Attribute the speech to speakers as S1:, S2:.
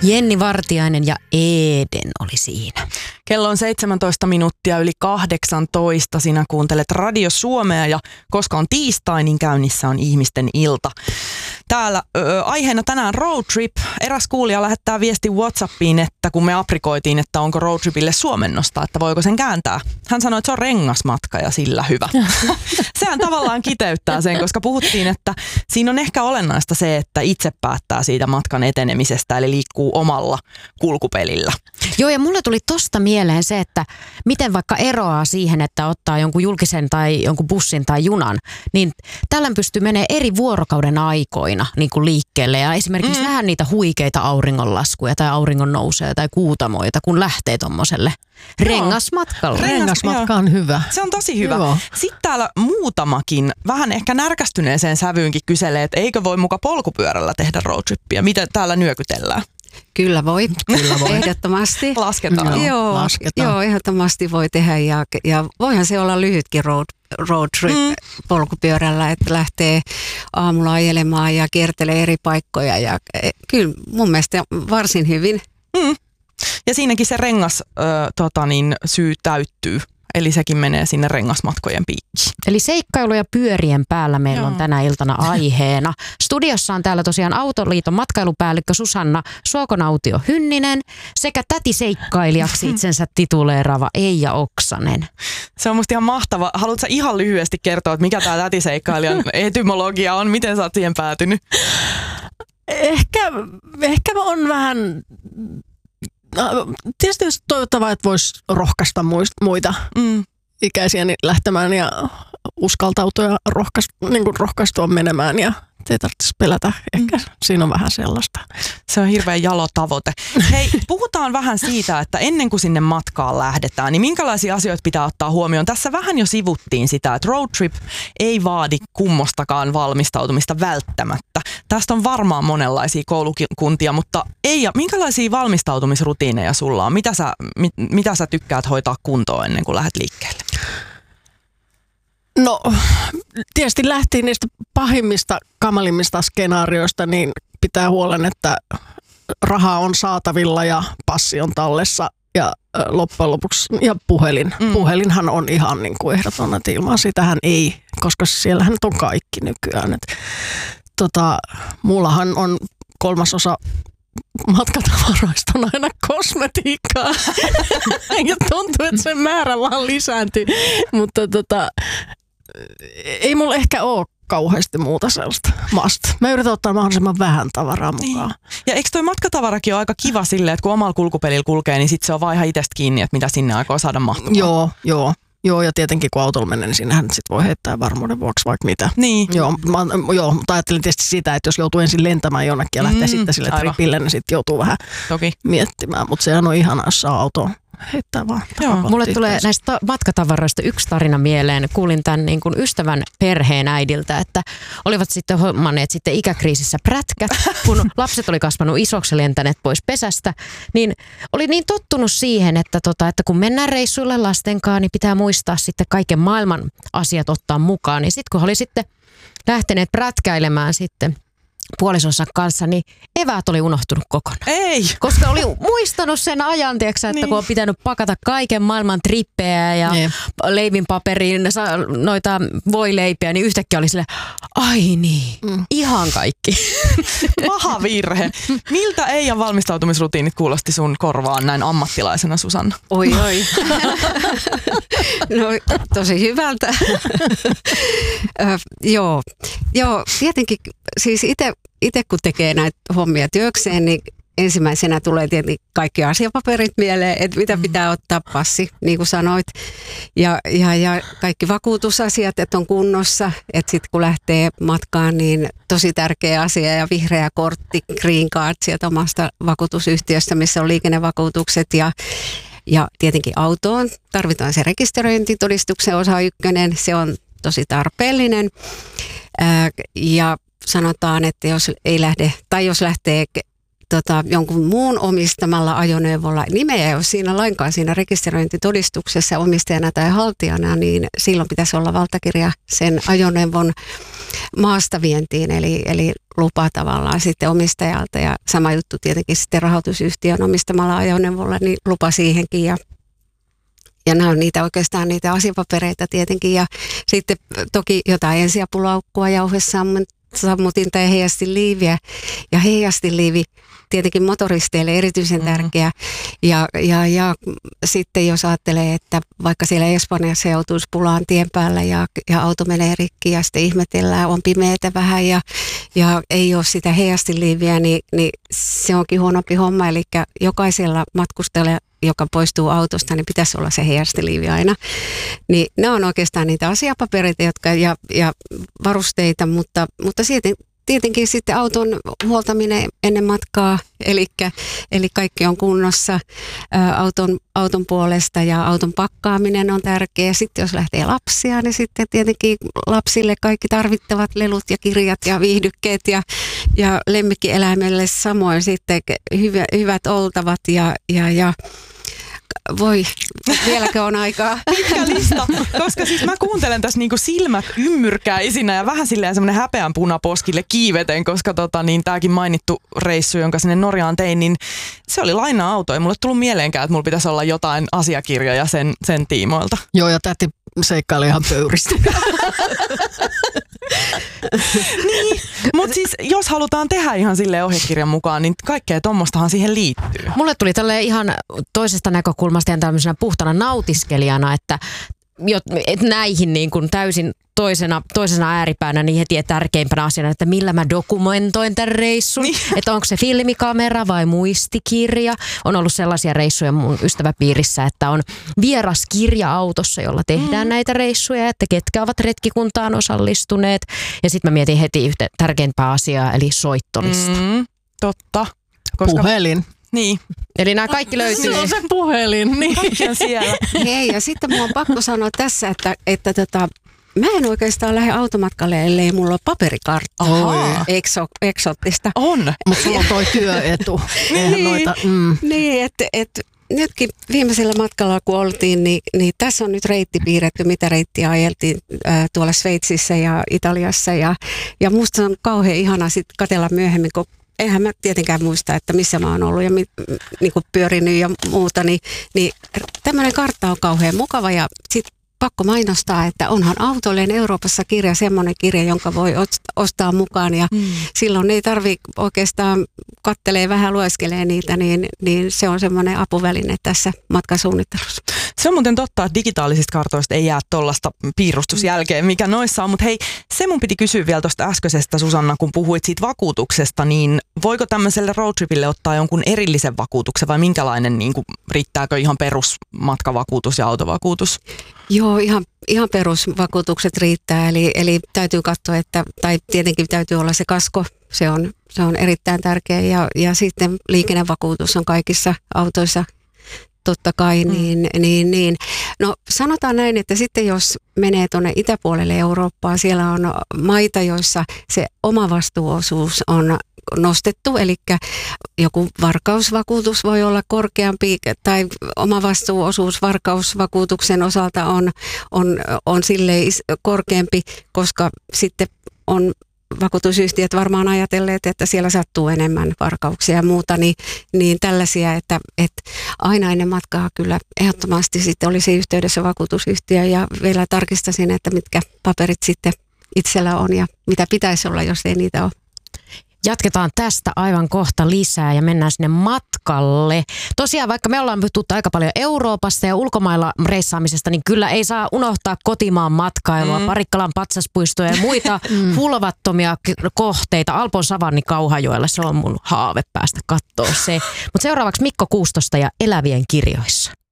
S1: Jenni Vartiainen ja Eden oli siinä.
S2: Kello on 17 minuuttia yli 18. Sinä kuuntelet Radio Suomea ja koska on tiistai, niin käynnissä on ihmisten ilta. Täällä aiheena tänään road trip. Eräs kuulija lähettää viesti WhatsAppiin, että kun me aprikoitiin, että onko road tripille suomennosta, että voiko sen kääntää. Hän sanoi, että se on rengasmatka ja sillä hyvä. Sehän tavallaan kiteyttää sen, koska puhuttiin, että siinä on ehkä olennaista se, että itse päättää siitä matkan etenemisestä, eli liikkuu omalla kulkupelillä.
S1: Joo, ja mulle tuli tosta mieleen se, että miten vaikka eroaa siihen, että ottaa jonkun julkisen tai jonkun bussin tai junan, niin tällöin pystyy menemään eri vuorokauden aikoina niin kuin liikkeelle ja esimerkiksi nähdä niitä huikeita auringonlaskuja tai auringonnousuja tai kuutamoita, kun lähtee tommoselle rengasmatkalle.
S3: Rengasmatka on hyvä.
S2: Se on tosi hyvä.
S3: Joo.
S2: Sitten täällä muutamakin vähän ehkä närkästyneeseen sävyynkin kyselee, että eikö voi muka polkupyörällä tehdä roadtrippiä. Miten täällä nyökytellään?
S4: Kyllä voi. Ehdottomasti.
S2: Lasketaan.
S4: Joo, ehdottomasti voi tehdä ja voihan se olla lyhytkin road trip polkupyörällä, että lähtee aamulla ajelemaan ja kiertelee eri paikkoja ja kyllä mun mielestä varsin hyvin.
S2: Ja siinäkin se rengas syy täyttyy. Eli sekin menee sinne rengasmatkojen piikkiin.
S1: Eli seikkailuja pyörien päällä meillä on tänä iltana aiheena. Studiossa on täällä tosiaan Autoliiton matkailupäällikkö Susanna Suokonautio-Hynninen sekä tätiseikkailijaksi itsensä tituleeraava Eija Oksanen.
S2: Se on musta ihan mahtava. Haluatko ihan lyhyesti kertoa, että mikä tämä tätiseikkailijan etymologia on? Miten sä oot siihen päätynyt?
S3: Ehkä on vähän... Tietysti olisi toivottavaa, että voisi rohkaista muita ikäisiäni lähtemään ja uskaltautua ja rohkaistua menemään ja ei tarvitsisi pelätä. Ehkä siinä on vähän sellaista.
S2: Se on hirveän jalo tavoite. Hei, puhutaan vähän siitä, että ennen kuin sinne matkaan lähdetään, niin minkälaisia asioita pitää ottaa huomioon? Tässä vähän jo sivuttiin sitä, että road trip ei vaadi kummostakaan valmistautumista välttämättä. Tästä on varmaan monenlaisia koulukuntia, mutta Eija, minkälaisia valmistautumisrutiineja sulla on? Mitä sä tykkäät hoitaa kuntoon ennen kuin lähdet liikkeelle?
S3: No, tietysti lähtiin niistä pahimmista, kamalimmista skenaarioista, niin pitää huolen, että rahaa on saatavilla ja passi on tallessa ja loppujen lopuksi ja puhelin. Puhelinhan on ihan niin kuin ehdoton, että ilman sitähän ei, koska siellähän on kaikki nykyään. Mullahan on 3/3 matkatavaroista on aina kosmetiikkaa ja tuntuu, että sen määrä vaan lisääntyy, mutta ei mulla ehkä ole kauheasti muuta sellaista must. Mä yritän ottaa mahdollisimman vähän tavaraa mukaan.
S2: Niin. Ja eikö toi matkatavarakin ole aika kiva silleen, että kun omalla kulkupelillä kulkee, niin sit se on vaan ihan itsestä kiinni, että mitä sinne aikoo saada mahtumaan.
S3: Joo, ja tietenkin kun autolla menee, niin siinähän sit voi heittää varmuuden vuoksi vaikka mitä.
S2: Niin.
S3: Mutta ajattelin tietysti sitä, että jos joutuu ensin lentämään jonnekin ja lähtee sitten sille tripille, niin sitten joutuu vähän miettimään. Mutta sehän on ihanaa, jos saa autoon heittää vaan.
S1: Mulle tulee näistä matkatavaroista yksi tarina mieleen. Kuulin tämän niin kuin ystävän perheen äidiltä, että olivat sitten hommanneet sitten ikäkriisissä prätkät, kun lapset oli kasvanut isoksi ja lentäneet pois pesästä, niin oli niin tottunut siihen, että kun mennään reissuille lastenkaan, niin pitää muistaa sitten kaiken maailman asiat ottaa mukaan. Niin sitten kun he oli sitten lähteneet prätkäilemään sitten puolisonsa kanssa, niin eväät oli unohtunut kokonaan.
S2: Ei!
S1: Koska oli muistanut sen ajan, tiiäksä, että kun on pitänyt pakata kaiken maailman trippejä ja leivinpaperiin noita voileipiä, niin yhtäkkiä oli silleen, ai niin, ihan kaikki.
S2: Paha virhe. Miltä Eijan valmistautumisrutiinit kuulosti sun korvaan näin ammattilaisena, Susanna?
S4: Oi. No, tosi hyvältä. Joo, tietenkin siis itse kun tekee näitä hommia työkseen, niin ensimmäisenä tulee tietenkin kaikki asiapaperit mieleen, että mitä pitää ottaa, passi, niin kuin sanoit, ja kaikki vakuutusasiat, että on kunnossa, että sitten kun lähtee matkaan, niin tosi tärkeä asia ja vihreä kortti, green card sieltä omasta vakuutusyhtiöstä, missä on liikennevakuutukset ja tietenkin autoon tarvitaan se rekisteröintitodistuksen osa 1, se on tosi tarpeellinen ja sanotaan, että jos ei lähde, tai jos lähtee jonkun muun omistamalla ajoneuvolla, nimeä ei ole siinä lainkaan siinä rekisteröintitodistuksessa omistajana tai haltijana, niin silloin pitäisi olla valtakirja sen ajoneuvon maastavientiin, eli lupa tavallaan sitten omistajalta, ja sama juttu tietenkin sitten rahoitusyhtiön omistamalla ajoneuvolla, niin lupa siihenkin, ja nämä on oikeastaan niitä asiapapereita tietenkin, ja sitten toki jotain ensiapulaukkua, jauhesammutinta ja heijastiliiviä, ja heijastiliivi tietenkin motoristeille erityisen tärkeä, ja sitten jos ajattelee, että vaikka siellä Espanjassa joutuisi pulaan tien päällä ja auto menee rikki ja sitten ihmetellään, on pimeätä vähän ja ei ole sitä heijastiliiviä, niin se onkin huonompi homma, eli jokaisella matkustajalla, joka poistuu autosta, niin pitäisi olla se heijastiliivi aina. Niin nämä on oikeastaan niitä asiapapereita ja varusteita, mutta tietenkin sitten auton huoltaminen ennen matkaa, eli kaikki on kunnossa auton puolesta, ja auton pakkaaminen on tärkeä. Sitten jos lähtee lapsia, niin sitten tietenkin lapsille kaikki tarvittavat lelut ja kirjat ja viihdykkeet ja lemmikkieläimelle samoin sitten hyvät oltavat ja voi, vieläkö on aikaa?
S2: Pitkä lista, koska siis mä kuuntelen tässä niinku silmät ymmyrkäisinä ja vähän silleen semmoinen häpeän punaposkille kiiveten, koska tääkin mainittu reissu, jonka sinne Norjaan tein, niin se oli laina-auto. Ei mulle tullut mieleenkään, että mulla pitäisi olla jotain asiakirjoja sen tiimoilta.
S3: Joo, ja täti seikkaili ihan pöyristä.
S2: Niin, mutta siis jos halutaan tehdä ihan silleen ohjekirjan mukaan, niin kaikkea tommostahan siihen liittyy.
S1: Mulle tuli tälleen ihan toisesta näkökulmasta ja tämmöisenä puhtana nautiskelijana, että näihin niin kuin täysin toisena ääripäänä niin heti tärkeimpänä asiana, että millä mä dokumentoin tämän reissun. Niin. Että onko se filmikamera vai muistikirja. On ollut sellaisia reissuja mun ystäväpiirissä, että on vieras kirja autossa, jolla tehdään näitä reissuja, että ketkä ovat retkikuntaan osallistuneet. Ja sitten mä mietin heti yhtä tärkeimpää asiaa, eli soittolista.
S2: Totta.
S3: Puhelin.
S2: Niin.
S1: Eli nämä kaikki löytyy.
S3: Se on se puhelin. Niin.
S2: Kaikki on siellä.
S4: Hei, ja sitten mun on pakko sanoa tässä, että mä en oikeastaan lähde automatkalle, ellei mulla ole paperikarttaa. Eksoottista.
S2: On.
S3: Mutta sulla on toi työetu.
S4: Niin, että nytkin viimeisellä matkalla, kun oltiin, niin tässä on nyt reitti piirretty, mitä reittiä ajeltiin tuolla Sveitsissä ja Italiassa. Ja musta on kauhean ihana sitten katsella myöhemmin, kun eihän mä tietenkään muista, että missä mä oon ollut ja niin kuin pyörinyt ja muuta, niin tämmöinen kartta on kauhean mukava, ja sitten pakko mainostaa, että onhan autoilleen Euroopassa kirja, semmoinen kirja, jonka voi ostaa mukaan, ja silloin ei tarvitse oikeastaan kattelee vähän, lueskelee niitä, niin se on semmoinen apuväline tässä matkasuunnittelussa.
S2: Se on muuten totta, että digitaalisista kartoista ei jää tuollaista piirustusjälkeen, mikä noissa on, mutta hei, se mun piti kysyä vielä tuosta äskeisestä, Susanna, kun puhuit siitä vakuutuksesta, niin voiko tämmöiselle roadtripille ottaa jonkun erillisen vakuutuksen, vai minkälainen, niin kuin, riittääkö ihan perusmatkavakuutus ja autovakuutus?
S4: Joo, ihan perusvakuutukset riittää, eli täytyy katsoa, tai tietenkin täytyy olla se kasko, se on erittäin tärkeä, ja sitten liikennevakuutus on kaikissa autoissa totta kai, niin. No sanotaan näin, että sitten jos menee tuonne itäpuolelle Eurooppaa, siellä on maita, joissa se omavastuuosuus on nostettu, eli joku varkausvakuutus voi olla korkeampi, tai omavastuuosuus varkausvakuutuksen osalta on silleen korkeampi, koska sitten on vakuutusyhtiöt varmaan ajatelleet, että siellä sattuu enemmän varkauksia ja muuta, niin tällaisia, että aina ennen matkaa kyllä ehdottomasti sitten olisi yhteydessä vakuutusyhtiö, ja vielä tarkistasin, että mitkä paperit sitten itsellä on ja mitä pitäisi olla, jos ei niitä ole.
S1: Jatketaan tästä aivan kohta lisää ja mennään sinne matkalle. Tosiaan, vaikka me ollaan puhuttu aika paljon Euroopasta ja ulkomailla reissaamisesta, niin kyllä ei saa unohtaa kotimaan matkailua, Parikkalan patsaspuistoja ja muita hulvattomia kohteita. Alpon savanni Kauhajoella, se on mun haave päästä kattoo se. Mutta seuraavaksi Mikko Kuustosta ja Elävien kirjoissa.